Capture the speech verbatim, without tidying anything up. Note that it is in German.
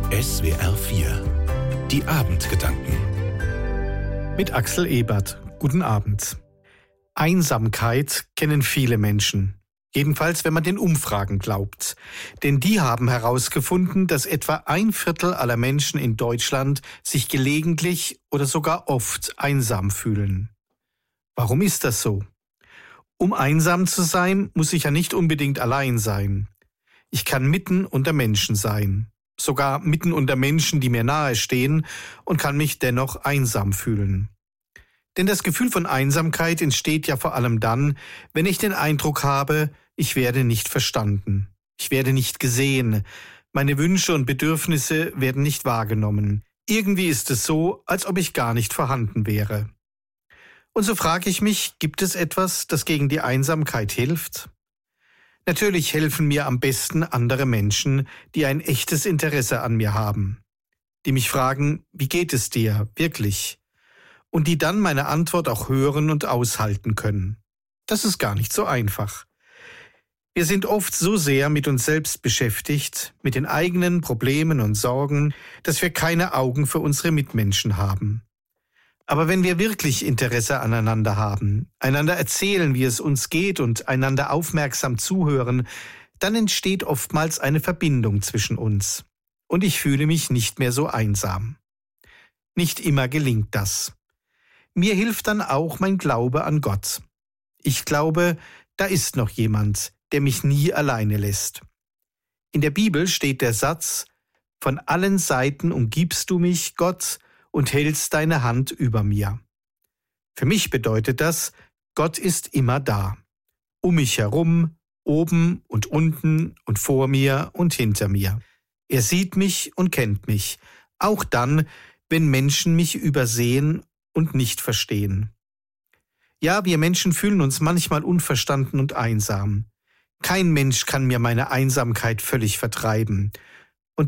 S W R vier. Die Abendgedanken. Mit Axel Ebert. Guten Abend. Einsamkeit kennen viele Menschen. Jedenfalls, wenn man den Umfragen glaubt. Denn die haben herausgefunden, dass etwa ein Viertel aller Menschen in Deutschland sich gelegentlich oder sogar oft einsam fühlen. Warum ist das so? Um einsam zu sein, muss ich ja nicht unbedingt allein sein. Ich kann mitten unter Menschen sein. Sogar mitten unter Menschen, die mir nahe stehen, und kann mich dennoch einsam fühlen. Denn das Gefühl von Einsamkeit entsteht ja vor allem dann, wenn ich den Eindruck habe, ich werde nicht verstanden. Ich werde nicht gesehen. Meine Wünsche und Bedürfnisse werden nicht wahrgenommen. Irgendwie ist es so, als ob ich gar nicht vorhanden wäre. Und so frage ich mich, gibt es etwas, das gegen die Einsamkeit hilft? Natürlich helfen mir am besten andere Menschen, die ein echtes Interesse an mir haben. Die mich fragen, wie geht es dir, wirklich? Und die dann meine Antwort auch hören und aushalten können. Das ist gar nicht so einfach. Wir sind oft so sehr mit uns selbst beschäftigt, mit den eigenen Problemen und Sorgen, dass wir keine Augen für unsere Mitmenschen haben. Aber wenn wir wirklich Interesse aneinander haben, einander erzählen, wie es uns geht und einander aufmerksam zuhören, dann entsteht oftmals eine Verbindung zwischen uns. Und ich fühle mich nicht mehr so einsam. Nicht immer gelingt das. Mir hilft dann auch mein Glaube an Gott. Ich glaube, da ist noch jemand, der mich nie alleine lässt. In der Bibel steht der Satz: Von allen Seiten umgibst du mich, Gott, und hältst deine Hand über mir. Für mich bedeutet das, Gott ist immer da. Um mich herum, oben und unten und vor mir und hinter mir. Er sieht mich und kennt mich, auch dann, wenn Menschen mich übersehen und nicht verstehen. Ja, wir Menschen fühlen uns manchmal unverstanden und einsam. Kein Mensch kann mir meine Einsamkeit völlig vertreiben.